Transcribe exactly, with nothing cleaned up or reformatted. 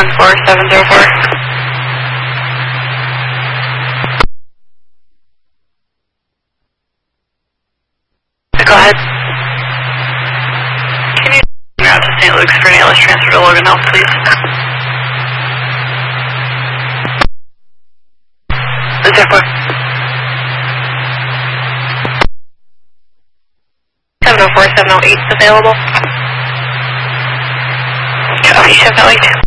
one four seven zero four. Go ahead. Can you route to Saint Luke's for an A L S transfer to Logan Health, please? zero four. seven oh four, seven oh eight is available. Copy, seven oh eight.